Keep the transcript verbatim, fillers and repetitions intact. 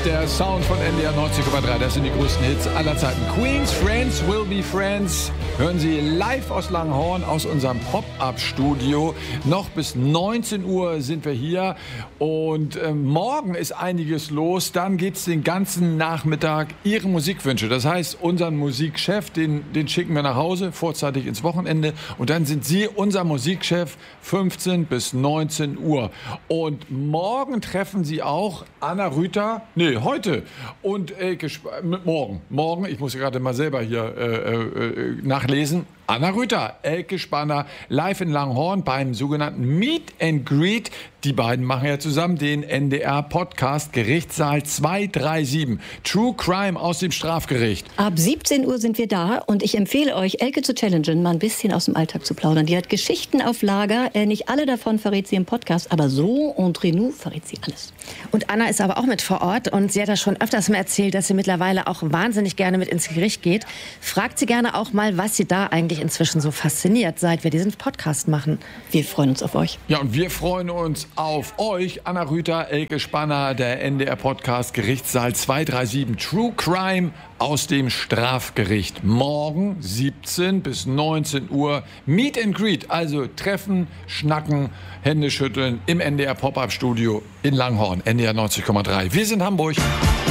der Sound von N D R neunzig Komma drei. Das sind die größten Hits aller Zeiten. Queen's Friends Will Be Friends. Hören Sie live aus Langhorn, aus unserem Pop-Up-Studio. Noch bis neunzehn Uhr sind wir hier. Und äh, morgen ist einiges los. Dann geht es den ganzen Nachmittag Ihre Musikwünsche. Das heißt, unseren Musikchef, den, den schicken wir nach Hause, vorzeitig ins Wochenende. Und dann sind Sie unser Musikchef, fünfzehn bis neunzehn Uhr. Und morgen treffen Sie auch Anna Rüther. Nee, heute. Und Elke Sp- morgen. Morgen, ich muss gerade mal selber hier äh, äh, nachlesen. Anna Rüther, Elke Spanner, live in Langhorn beim sogenannten Meet and Greet. Die beiden machen ja zusammen den N D R-Podcast Gerichtssaal zweihundertsiebenunddreißig. True Crime aus dem Strafgericht. Ab siebzehn Uhr sind wir da und ich empfehle euch, Elke zu challengen, mal ein bisschen aus dem Alltag zu plaudern. Die hat Geschichten auf Lager. Äh, nicht alle davon verrät sie im Podcast, aber so entre nous verrät sie alles. Und Anna ist aber auch mit vor Ort und sie hat ja schon öfters mal erzählt, dass sie mittlerweile auch wahnsinnig gerne mit ins Gericht geht. Fragt sie gerne auch mal, was sie da eigentlich inzwischen so fasziniert, seit wir diesen Podcast machen. Wir freuen uns auf euch. Ja, und wir freuen uns auf euch. Anna Rüther, Elke Spanner, der N D R-Podcast Gerichtssaal zweihundertsiebenunddreißig. True Crime aus dem Strafgericht. Morgen siebzehn bis neunzehn Uhr. Meet and Greet, also treffen, schnacken, Hände schütteln im N D R Pop-Up-Studio in Langhorn. N D R neunzig Komma drei. Wir sind Hamburg.